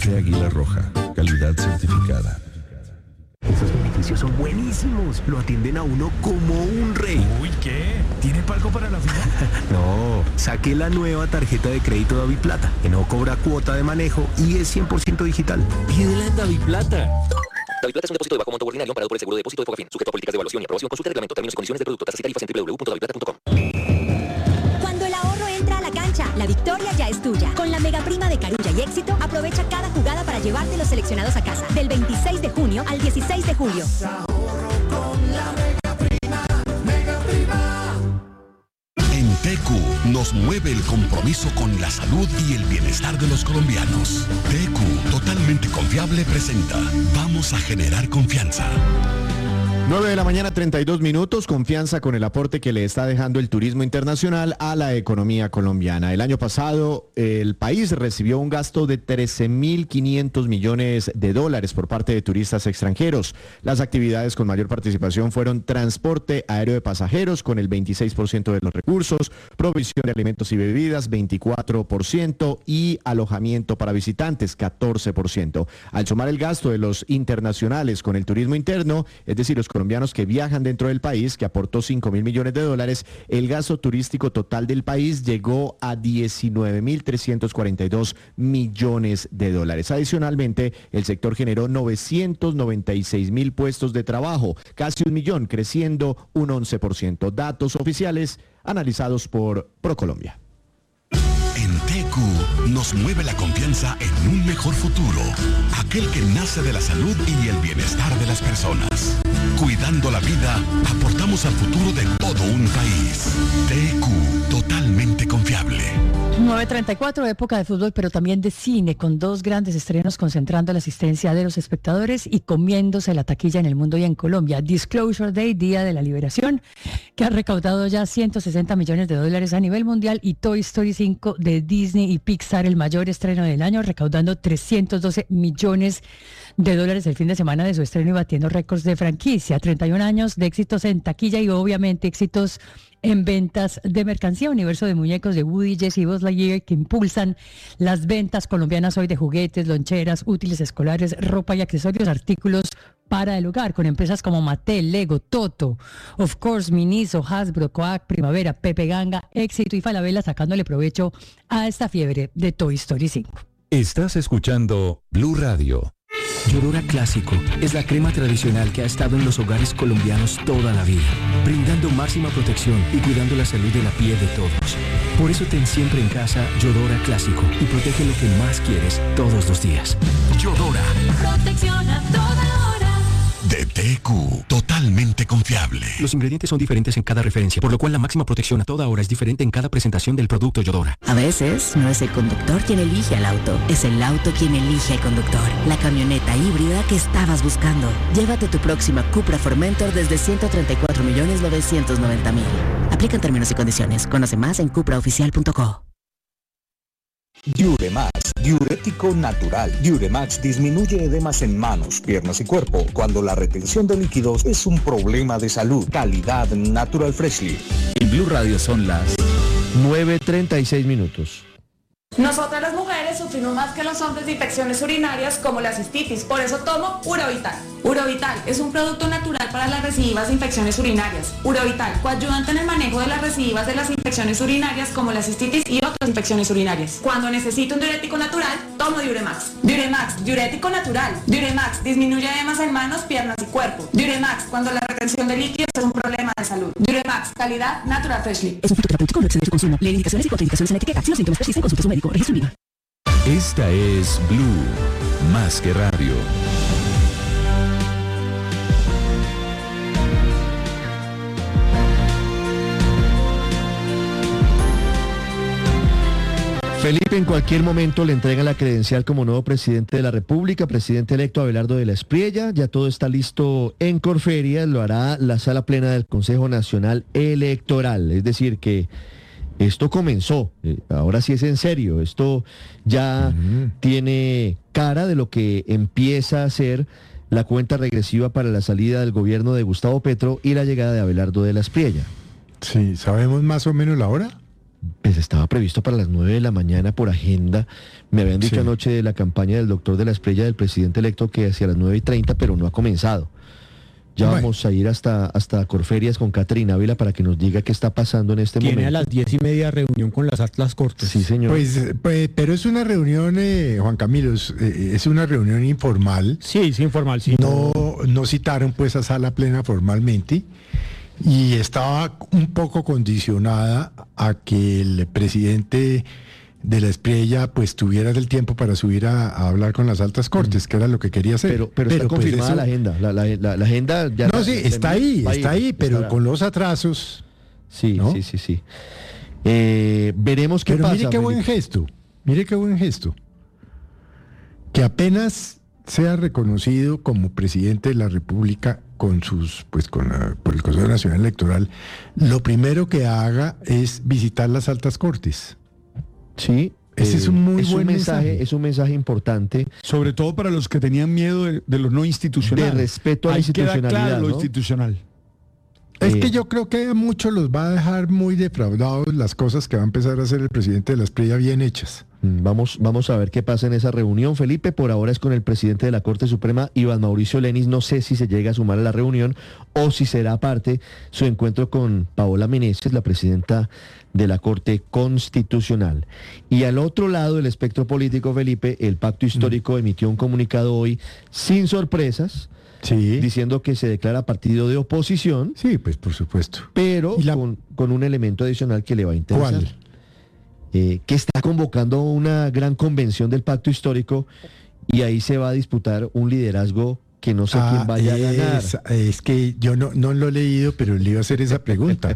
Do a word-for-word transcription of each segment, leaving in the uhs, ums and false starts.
De Águila Roja, calidad certificada. Esos beneficios son buenísimos. Lo atienden a uno como un rey. Uy, ¿qué? ¿Tiene palco para la final? No, saqué la nueva tarjeta de crédito DaviPlata, que no cobra cuota de manejo y es cien por ciento digital. Pídela en DaviPlata. DaviPlata es un depósito de bajo monto ordinario amparado por el seguro de depósito de Fogafín, sujeto a políticas de evaluación y aprobación. Consulta el reglamento, términos y condiciones del producto, tasas y tarifas en doble u doble u doble u punto daviplata punto com. Cuando el ahorro entra a la cancha, la victoria ya es tuya. Con la mega prima de Carulla y Éxito, aprovecha cada jugada para llevarte los seleccionados a casa. Del veintiséis de junio al dieciséis de julio. En T Q nos mueve el compromiso con la salud y el bienestar de los colombianos. T Q, totalmente confiable, presenta Vamos a generar confianza. nueve de la mañana, treinta y dos minutos, confianza con el aporte que le está dejando el turismo internacional a la economía colombiana. El año pasado, el país recibió un gasto de trece mil quinientos millones de dólares por parte de turistas extranjeros. Las actividades con mayor participación fueron transporte aéreo de pasajeros, con el veintiséis por ciento de los recursos, provisión de alimentos y bebidas, veinticuatro por ciento, y alojamiento para visitantes, catorce por ciento. Al sumar el gasto de los internacionales con el turismo interno, es decir, los colombianos que viajan dentro del país, que aportó cinco mil millones de dólares, el gasto turístico total del país llegó a diecinueve mil trescientos cuarenta y dos millones de dólares. Adicionalmente, el sector generó novecientos noventa y seis mil puestos de trabajo, casi un millón, creciendo un once por ciento. Datos oficiales analizados por ProColombia. En T Q nos mueve la confianza en un mejor futuro, aquel que nace de la salud y el bienestar de las personas. Cuidando la vida, aportamos al futuro de todo un país. T Q, totalmente confiable. nueve treinta y cuatro, época de fútbol, pero también de cine, con dos grandes estrenos concentrando la asistencia de los espectadores y comiéndose la taquilla en el mundo y en Colombia. Disclosure Day, Día de la Liberación, que ha recaudado ya ciento sesenta millones de dólares a nivel mundial, y Toy Story cinco de Disney y Pixar, el mayor estreno del año, recaudando trescientos doce millones de dólares el fin de semana de su estreno y batiendo récords de franquicia. treinta y un años de éxitos en taquilla y obviamente éxitos en ventas de mercancía. Universo de muñecos de Woody, Jessie y Buzz Lightyear, que impulsan las ventas colombianas hoy de juguetes, loncheras, útiles escolares, ropa y accesorios, artículos para el hogar, con empresas como Mattel, Lego, Toto, Of Course, Miniso, Hasbro, Coac, Primavera, Pepe Ganga, Éxito y Falabella, sacándole provecho a esta fiebre de Toy Story cinco. Estás escuchando Blue Radio. Yodora Clásico es la crema tradicional que ha estado en los hogares colombianos toda la vida, brindando máxima protección y cuidando la salud de la piel de todos. Por eso ten siempre en casa Yodora Clásico y protege lo que más quieres todos los días. Yodora. Protección a toda hora. De T Q, totalmente confiable. Los ingredientes son diferentes en cada referencia, por lo cual la máxima protección a toda hora es diferente en cada presentación del producto Yodora. A veces no es el conductor quien elige al auto, es el auto quien elige al conductor. La camioneta híbrida que estabas buscando. Llévate tu próxima Cupra Formentor desde ciento treinta y cuatro millones novecientos noventa mil. Aplican términos y condiciones. Conoce más en cupra oficial punto co. Diuremax, diurético natural. Diuremax disminuye edemas en manos, piernas y cuerpo cuando la retención de líquidos es un problema de salud. Calidad Natural Freshly. En Blue Radio son las nueve treinta y seis minutos. Nosotras las mujeres sufrimos más que los hombres de infecciones urinarias como la cistitis, por eso tomo Urovital. Urovital es un producto natural para las recidivas de infecciones urinarias. Urovital, coayudante en el manejo de las recidivas de las infecciones urinarias como la cistitis y otras infecciones urinarias. Cuando necesito un diurético natural, tomo Diuremax. Diuremax, diurético natural. Diuremax disminuye edemas en manos, piernas y cuerpo. Diuremax, cuando la retención de líquidos es un problema de salud. Diuremax, calidad Natural Freshly. Es un fruto terapéutico, no excede su consumo. Lee indicaciones y contraindicaciones en la etiqueta. Si los síntomas persisten, consulte a su médico. Registro INVIMA. Esta es Blue, más que radio. Felipe en cualquier momento le entrega la credencial como nuevo presidente de la República, presidente electo Abelardo de la Espriella. Ya todo está listo en Corferias, lo hará la sala plena del Consejo Nacional Electoral. Es decir que esto comenzó, eh, ahora sí es en serio, esto ya uh-huh. tiene cara de lo que empieza a ser la cuenta regresiva para la salida del gobierno de Gustavo Petro y la llegada de Abelardo de la Espriella. Sí, ¿sabemos más o menos la hora? Pues estaba previsto para las nueve de la mañana por agenda. Me habían dicho Sí. anoche de la campaña del doctor de la Espriella, del presidente electo, que hacia las nueve y treinta, pero no ha comenzado. Ya Bueno. vamos a ir hasta, hasta Corferias con Caterina Ávila para que nos diga qué está pasando en este Tiene momento. a las diez y media reunión con las Atlas Cortes. Sí, señor. Pues, pues, pero es una reunión, eh, Juan Camilo, es, eh, es una reunión informal. Sí, es informal, sí. No, no citaron pues a sala plena formalmente y estaba un poco condicionada a que el presidente de la Espriella pues tuviera el tiempo para subir a, a hablar con las altas cortes, que era lo que quería hacer. Pero, pero, está pues, confirmada eso- la agenda. La, la- la- la agenda ya... No, la- sí, se está envió, ahí, va a está ir, ahí, pero estará. con los atrasos. Sí, ¿no? sí, sí, sí. Eh, veremos qué Pero pasa. mire qué buen Felipe. gesto, mire qué buen gesto. Que apenas sea reconocido como presidente de la República con sus, pues con la- por el Consejo Nacional Electoral, lo primero que haga es visitar las altas cortes. Sí. Ese eh, es un muy es buen un mensaje, mensaje. Es un mensaje importante. Sobre todo para los que tenían miedo de, de lo no institucional. De respeto a la Ahí queda institucionalidad, claro lo ¿no? institucional. Es Eh, que yo creo que a muchos los va a dejar muy defraudados las cosas que va a empezar a hacer el presidente de la Espriella bien hechas. Mm, Vamos, vamos a ver qué pasa en esa reunión, Felipe. Por ahora es con el presidente de la Corte Suprema, Iván Mauricio Lenis. No sé si se llega a sumar a la reunión o si será aparte su encuentro con Paola Meneses, la presidenta de la Corte Constitucional. Y al otro lado del espectro político, Felipe, el Pacto Histórico emitió un comunicado hoy sin sorpresas, Sí. diciendo que se declara partido de oposición, Sí, pues por supuesto. pero ¿Y la- con, con un elemento adicional que le va a interesar. ¿Cuál? Eh, que está convocando una gran convención del Pacto Histórico y ahí se va a disputar un liderazgo que no sé Ah, quién vaya a ganar. es, es que yo no, no lo he leído, pero le iba a hacer esa pregunta.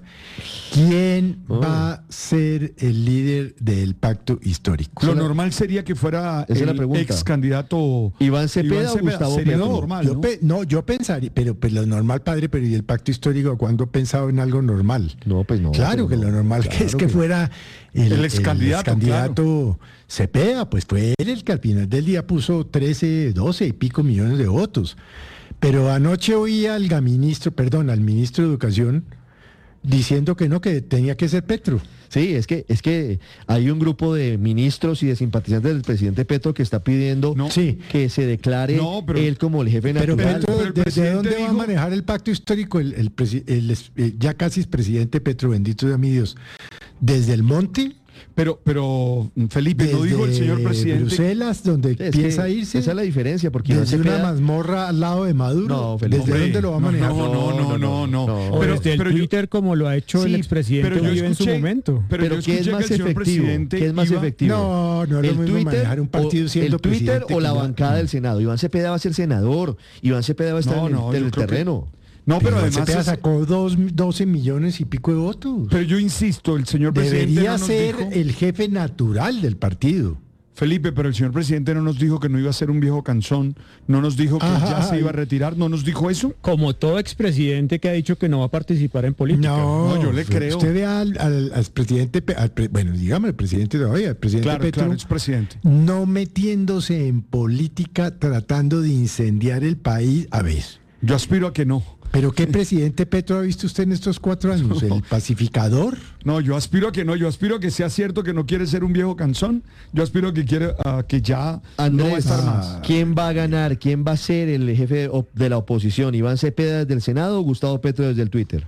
¿Quién Oh. va a ser el líder del pacto histórico? Lo normal sería que fuera Esa es la el pregunta. ex candidato Iván Cepeda o Gustavo sería Petro. lo normal, yo ¿no? pe- no, yo pensaría, pero pues lo normal, padre, pero ¿y el pacto histórico cuándo he pensado en algo normal? No, pues no. Claro que pero lo no, normal que claro es que fuera el, El excandidato, excandidato Cepeda, pues fue él el que al final del día puso trece, doce y pico millones de votos. Pero anoche oí al ministro, perdón, al ministro de Educación diciendo que no, que tenía que ser Petro. Sí, es que, es que hay un grupo de ministros y de simpatizantes del presidente Petro que está pidiendo No. Sí. que se declare No, pero- él como el jefe Pero natural. Petro, pero el ¿de- ¿de, presidente dónde va a dijo- manejar el pacto histórico? El, el presi- el es- eh, ya casi es presidente Petro, bendito sea mi Dios. ¿Desde el monte? Pero, pero Felipe, ¿Desde no dijo el señor presidente. Bruselas, donde Es que piensa a irse? Esa es la diferencia, porque Iván ¿Desde una Cepeda- mazmorra al lado de Maduro? No, Felipe. ¿Desde Hombre, dónde lo va a no, manejar? No, no, no, no, no. no. O Pero, desde el pero yo- Twitter, como lo ha hecho Sí, el expresidente pero yo Uribe en su escuché- momento. Pero, Pero yo ¿qué es escuché más que el señor efectivo? presidente ¿Qué es más iba- efectivo? No, no es lo mismo manejar un partido siendo el Twitter presidente o la que la- bancada del Senado. Iván Cepeda va a ser senador. Iván Cepeda va a estar No, en el, no, en yo el creo que- terreno. No, pero Pero además. Cepeda es- sacó dos, doce millones y pico de votos. Pero yo insisto, el señor presidente. Debería no nos ser dijo- el jefe natural del partido. Felipe, pero el señor presidente no nos dijo que no iba a ser un viejo canzón, no nos dijo que Ajá, ya se iba a ay. retirar, no nos dijo eso. Como todo expresidente que ha dicho que no va a participar en política. No, No, yo le creo. Usted ve al, al- al presidente, Pe- al pre- bueno, dígame, el presidente todavía, el presidente Claro, Petro, claro, es presidente. no metiéndose en política, tratando de incendiar el país. A ver, Yo aspiro a que no. ¿pero qué presidente Petro ha visto usted en estos cuatro años? ¿El pacificador? No, yo aspiro a que no, yo aspiro a que sea cierto que no quiere ser un viejo canzón, yo aspiro a que quiere a que ya no va a Andrés, estar ah, más. ¿quién va a ganar? ¿Quién va a ser el jefe de op- de la oposición? ¿Iván Cepeda desde el Senado o Gustavo Petro desde el Twitter?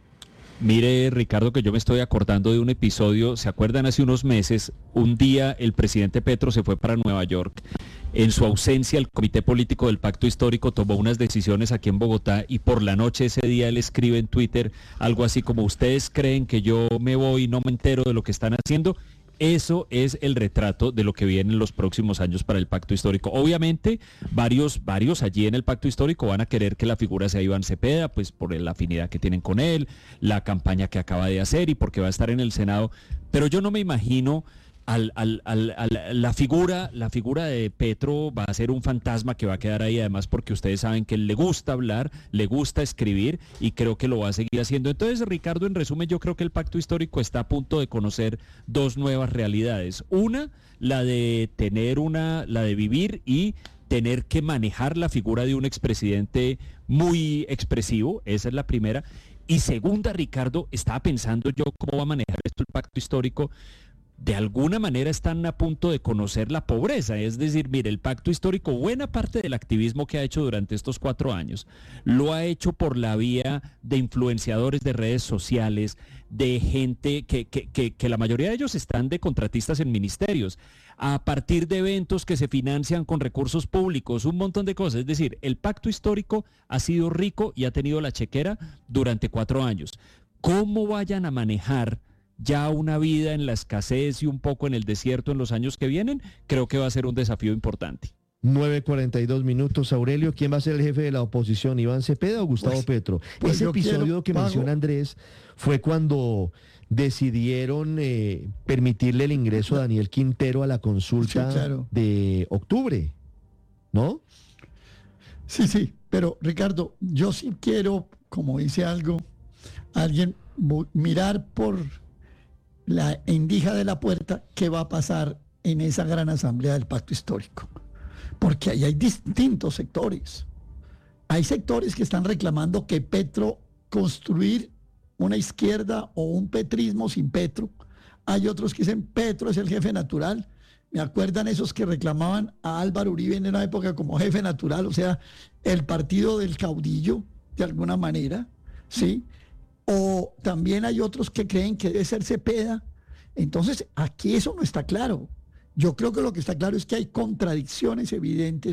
Mire, Ricardo, que yo me estoy acordando de un episodio, ¿se acuerdan? Hace unos meses, un día el presidente Petro se fue para Nueva York. En su ausencia, el Comité Político del Pacto Histórico tomó unas decisiones aquí en Bogotá y por la noche ese día él escribe en Twitter algo así como: ustedes creen que yo me voy y no me entero de lo que están haciendo. Eso es el retrato de lo que viene en los próximos años para el Pacto Histórico. Obviamente, varios, varios allí en el Pacto Histórico van a querer que la figura sea Iván Cepeda, pues por la afinidad que tienen con él, la campaña que acaba de hacer y porque va a estar en el Senado. Pero yo no me imagino al, al, al, al- la figura, la figura de Petro va a ser un fantasma que va a quedar ahí, además porque ustedes saben que le gusta hablar, le gusta escribir y creo que lo va a seguir haciendo. Entonces, Ricardo, en resumen, yo creo que el Pacto Histórico está a punto de conocer dos nuevas realidades. Una, la de tener una, la de vivir y tener que manejar la figura de un expresidente muy expresivo, esa es la primera. Y segunda, Ricardo, estaba pensando yo cómo va a manejar esto el pacto histórico. De alguna manera están a punto de conocer la pobreza, es decir, mire, el pacto histórico, buena parte del activismo que ha hecho durante estos cuatro años, lo ha hecho por la vía de influenciadores de redes sociales, de gente que, que, que, que la mayoría de ellos están de contratistas en ministerios, a partir de eventos que se financian con recursos públicos, un montón de cosas. Es decir, el pacto histórico ha sido rico y ha tenido la chequera durante cuatro años. ¿Cómo vayan a manejar ya una vida en la escasez y un poco en el desierto en los años que vienen? Creo que va a ser un desafío importante. nueve cuarenta y dos minutos, Aurelio. ¿Quién va a ser el jefe de la oposición? ¿Iván Cepeda o Gustavo Pues, Petro? pues Ese yo episodio quiero, que Pago. menciona Andrés fue cuando decidieron eh, permitirle el ingreso a Daniel Quintero a la consulta Sí, claro. de octubre, ¿no? Sí, sí, pero Ricardo, yo sí quiero, como dice algo, alguien bu- mirar por la endija de la puerta qué va a pasar en esa gran asamblea del pacto histórico. Porque ahí hay distintos sectores. Hay sectores que están reclamando que Petro construir una izquierda o un petrismo sin Petro. Hay otros que dicen Petro es el jefe natural. ¿Me acuerdan esos que reclamaban a Álvaro Uribe en una época como jefe natural? O sea, el partido del caudillo, de alguna manera, ¿sí? O también hay otros que creen que debe ser Cepeda. Entonces, aquí eso no está claro. Yo creo que lo que está claro es que hay contradicciones evidentes